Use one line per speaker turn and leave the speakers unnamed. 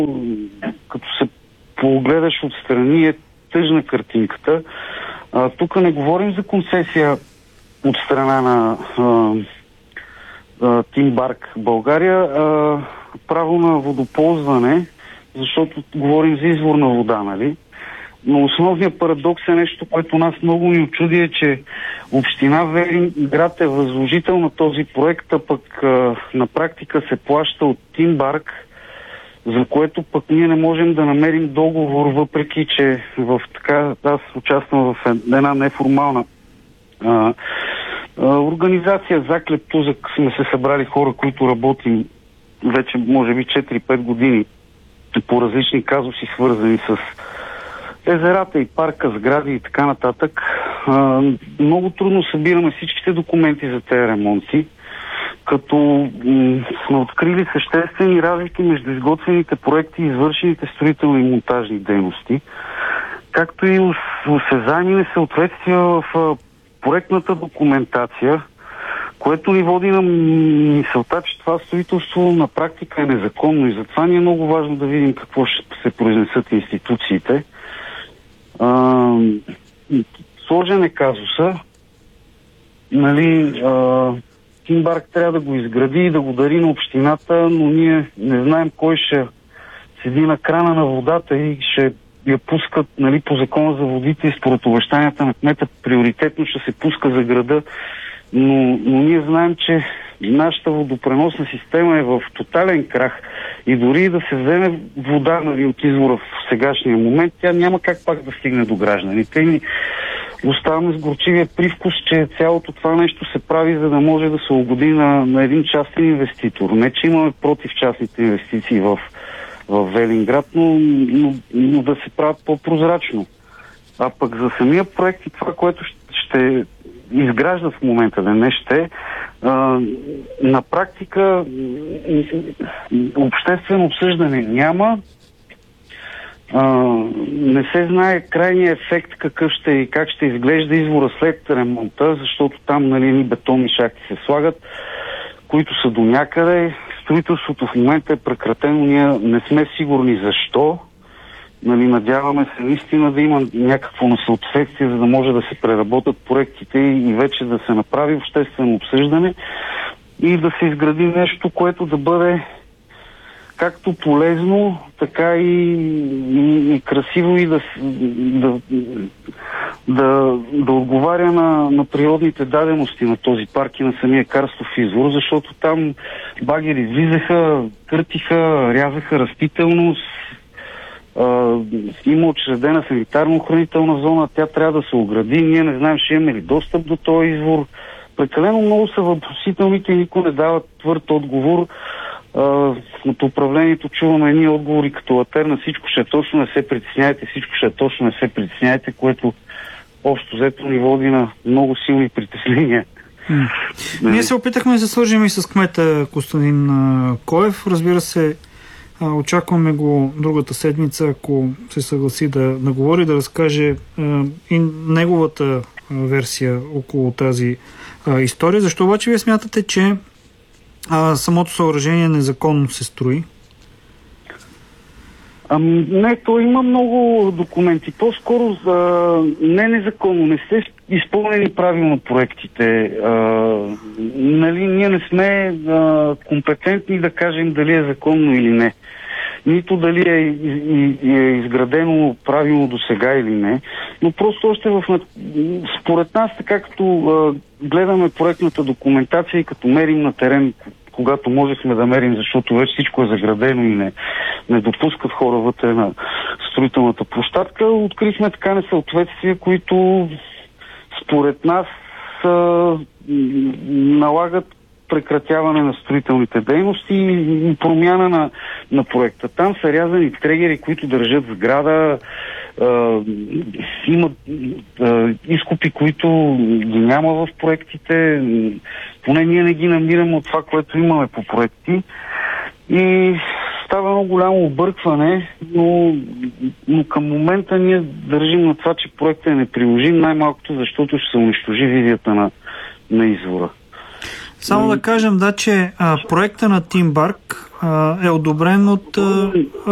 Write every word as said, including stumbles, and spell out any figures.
като се погледаш отстрани, е тъжна картинката. А, тук не говорим за концесия от страна на Тим Барк България, а, право на водоползване, защото говорим за изворна вода, нали? Но основният парадокс е нещо, което нас много ни очуди, е, че община Велинград е възложител на този проект, а пък а, на практика се плаща от Тим Барк, за което пък ние не можем да намерим договор, въпреки че в така, аз участвам в една неформална а, а, организация за Клептузък, сме се събрали хора, които работим вече може би четири-пет години по различни казуси, свързани с езерата и парка, сгради и така нататък. А, много трудно събираме всичките документи за тези ремонти, като м- сме открили съществени разлики между изготвените проекти и извършените строителни и монтажни дейности, както и осезаеми несъответствия в а, проектната документация, което ни води на мисълта, че това строителство на практика е незаконно и затова ни е много важно да видим какво ще се произнесат институциите. А, сложен е казуса. Нали, а, Тим Барк трябва да го изгради и да го дари на общината, но ние не знаем кой ще седи на крана на водата и ще я пускат, нали, по закона за водите и според обещанията на кмета приоритетно ще се пуска за града, но, но ние знаем, че нашата водопреносна система е в тотален крах и дори да се вземе вода, нали, от извора в сегашния момент, тя няма как пак да стигне до гражданите. И оставаме с горчивия привкус, че цялото това нещо се прави, за да може да се угоди на, на един частен инвеститор. Не, че имаме против частните инвестиции в, в Велинград, но, но, но да се правят по-прозрачно. А пък за самия проект и това, което ще, ще изгражда в момента, да не ще, а, на практика обществено обсъждане няма. Uh, не се знае крайният ефект какъв ще и как ще изглежда извора след ремонта, защото там, нали, ни бетонни шахти се слагат, които са до някъде. Строителството в момента е прекратено, ние не сме сигурни защо. Нали, надяваме се наистина да има някакво несъответствие, за да може да се преработят проектите и вече да се направи обществено обсъждане и да се изгради нещо, което да бъде както полезно, така и, и, и красиво и да, да, да, да отговаря на, на природните дадености на този парк и на самия карстов извор, защото там багери влизаха, къртиха, рязаха растителност, а, има учредена санитарно-охранителна зона, тя трябва да се огради, ние не знаем ще имаме ли достъп до този извор. Прекалено много са въпросителните и никой не дава твърд отговор. Uh, от управлението чуваме едни отговори като латерна, всичко ще е точно, не се притесняйте, всичко ще е точно, не се притесняйте, което общо взето ни води на много силни притеснения.
Mm.
Да.
Ние се опитахме да се свържим и с кмета Костадин Коев. Разбира се, очакваме го другата седмица, ако се съгласи да, да говори, да разкаже а, и неговата версия около тази а, история. Защо обаче вие смятате, че А, самото съоръжение незаконно се строи?
Ами, не, то има много документи. По-скоро за не незаконно, не сте изпълнени правилно проектите. А, нали, ние не сме а, компетентни да кажем дали е законно или не. Нито дали е, е, е изградено правилно до сега или не. Но просто още в... Според нас, така като а, гледаме проектната документация и като мерим на терен, когато можехме да мерим, защото вече всичко е заградено и не, не допускат хора вътре на строителната площадка, открихме така несъответствия, които според нас а, налагат прекратяване на строителните дейности и промяна на, на проекта. Там са рязани трегери, които държат сграда, а, имат а, изкупи, които ги няма в проектите. Поне ние не ги намираме от това, което имаме по проекти. И става много голямо объркване, но, но към момента ние държим на това, че проектът е неприложим, най-малкото защото ще се унищожи визията на, на извора.
Само да кажем, да, че а, проекта на Тим Барк а, е одобрен от а,